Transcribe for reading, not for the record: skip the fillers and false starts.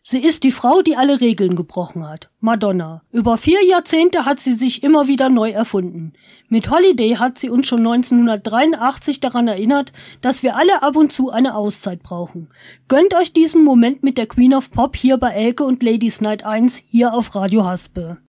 Sie ist die Frau, die alle Regeln gebrochen hat. Madonna. Über 4 Jahrzehnte hat sie sich immer wieder neu erfunden. Mit Holiday hat sie uns schon 1983 daran erinnert, dass wir alle ab und zu eine Auszeit brauchen. Gönnt euch diesen Moment mit der Queen of Pop hier bei Elke und Ladies Night 1 hier auf Radio Haspe.